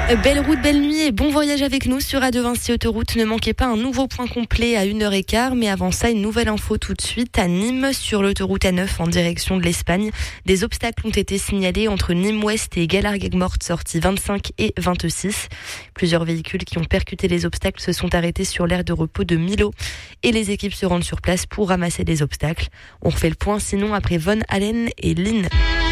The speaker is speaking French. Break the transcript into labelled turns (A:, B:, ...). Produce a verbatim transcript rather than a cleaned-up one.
A: Belle route, belle nuit et bon voyage avec nous sur Radio Vinci Autoroute. Ne manquez pas un nouveau point complet à une heure quinze, mais avant ça, une nouvelle info tout de suite. À Nîmes, sur l'autoroute A neuf en direction de l'Espagne, des obstacles ont été signalés entre Nîmes-Ouest et Galargues-Mortes, sorties vingt-cinq et vingt-six. Plusieurs véhicules qui ont percuté les obstacles se sont arrêtés sur l'aire de repos de Millau et les équipes se rendent sur place pour ramasser les obstacles. On refait le point sinon après Von Allen et Lynn.